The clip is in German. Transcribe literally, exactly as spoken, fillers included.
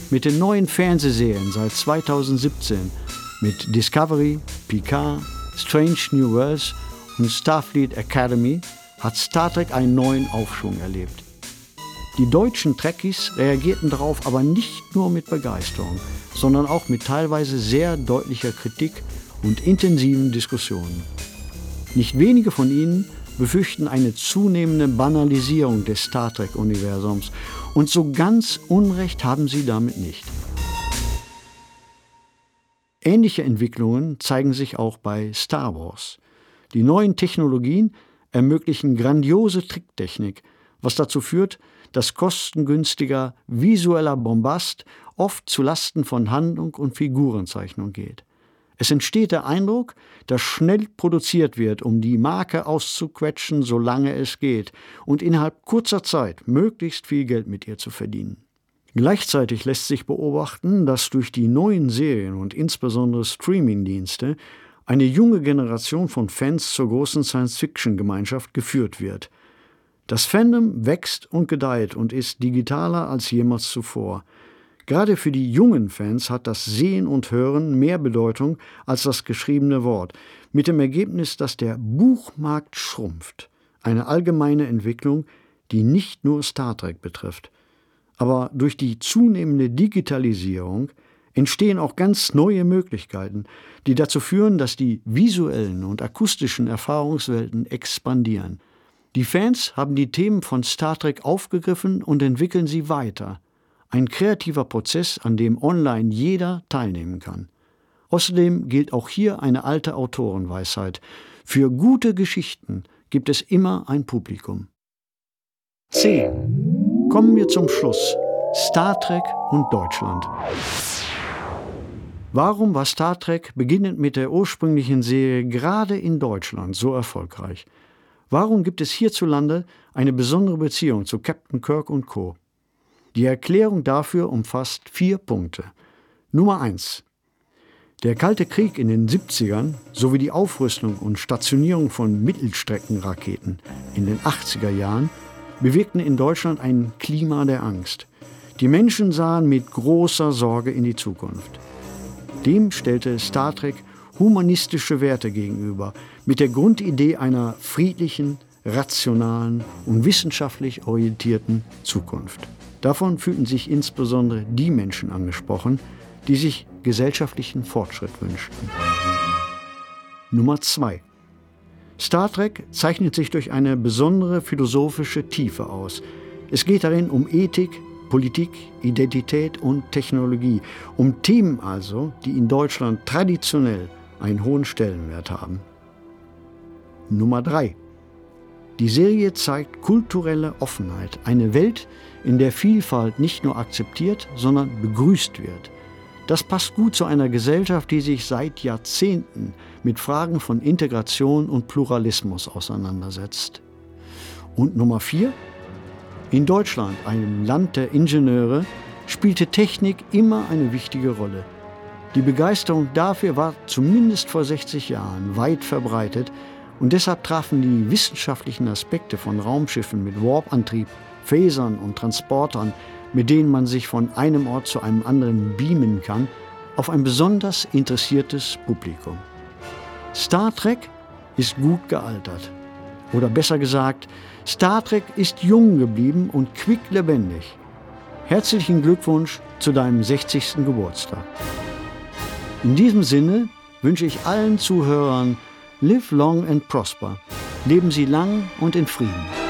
Mit den neuen Fernsehserien seit zweitausendsiebzehn mit Discovery, Picard, Strange New Worlds und Starfleet Academy hat Star Trek einen neuen Aufschwung erlebt. Die deutschen Trekkies reagierten darauf aber nicht nur mit Begeisterung, sondern auch mit teilweise sehr deutlicher Kritik und intensiven Diskussionen. Nicht wenige von ihnen befürchten eine zunehmende Banalisierung des Star Trek-Universums, und so ganz Unrecht haben sie damit nicht. Ähnliche Entwicklungen zeigen sich auch bei Star Wars. Die neuen Technologien ermöglichen grandiose Tricktechnik, was dazu führt, dass kostengünstiger visueller Bombast oft zulasten von Handlung und Figurenzeichnung geht. Es entsteht der Eindruck, dass schnell produziert wird, um die Marke auszuquetschen, solange es geht, und innerhalb kurzer Zeit möglichst viel Geld mit ihr zu verdienen. Gleichzeitig lässt sich beobachten, dass durch die neuen Serien und insbesondere Streamingdienste eine junge Generation von Fans zur großen Science-Fiction-Gemeinschaft geführt wird. Das Fandom wächst und gedeiht und ist digitaler als jemals zuvor. Gerade für die jungen Fans hat das Sehen und Hören mehr Bedeutung als das geschriebene Wort, mit dem Ergebnis, dass der Buchmarkt schrumpft. Eine allgemeine Entwicklung, die nicht nur Star Trek betrifft. Aber durch die zunehmende Digitalisierung entstehen auch ganz neue Möglichkeiten, die dazu führen, dass die visuellen und akustischen Erfahrungswelten expandieren. Die Fans haben die Themen von Star Trek aufgegriffen und entwickeln sie weiter. Ein kreativer Prozess, an dem online jeder teilnehmen kann. Außerdem gilt auch hier eine alte Autorenweisheit: Für gute Geschichten gibt es immer ein Publikum. zehn. Kommen wir zum Schluss. Star Trek und Deutschland. Warum war Star Trek, beginnend mit der ursprünglichen Serie, gerade in Deutschland so erfolgreich? Warum gibt es hierzulande eine besondere Beziehung zu Captain Kirk und Co.? Die Erklärung dafür umfasst vier Punkte. Nummer eins. Der Kalte Krieg in den siebzigern sowie die Aufrüstung und Stationierung von Mittelstreckenraketen in den achtziger Jahren bewirkten in Deutschland ein Klima der Angst. Die Menschen sahen mit großer Sorge in die Zukunft. Dem stellte Star Trek humanistische Werte gegenüber, mit der Grundidee einer friedlichen, rationalen und wissenschaftlich orientierten Zukunft. Davon fühlten sich insbesondere die Menschen angesprochen, die sich gesellschaftlichen Fortschritt wünschten. Nummer zwei. Star Trek zeichnet sich durch eine besondere philosophische Tiefe aus. Es geht darin um Ethik, Politik, Identität und Technologie, um Themen also, die in Deutschland traditionell einen hohen Stellenwert haben. Nummer drei. Die Serie zeigt kulturelle Offenheit, eine Welt, in der Vielfalt nicht nur akzeptiert, sondern begrüßt wird. Das passt gut zu einer Gesellschaft, die sich seit Jahrzehnten mit Fragen von Integration und Pluralismus auseinandersetzt. Und Nummer vier. In Deutschland, einem Land der Ingenieure, spielte Technik immer eine wichtige Rolle. Die Begeisterung dafür war zumindest vor sechzig Jahren weit verbreitet, und deshalb trafen die wissenschaftlichen Aspekte von Raumschiffen mit Warp-Antrieb, Phasern und Transportern, mit denen man sich von einem Ort zu einem anderen beamen kann, auf ein besonders interessiertes Publikum. Star Trek ist gut gealtert. Oder besser gesagt, Star Trek ist jung geblieben und quicklebendig. Herzlichen Glückwunsch zu deinem sechzigsten Geburtstag. In diesem Sinne wünsche ich allen Zuhörern Live long and prosper. Leben Sie lang und in Frieden.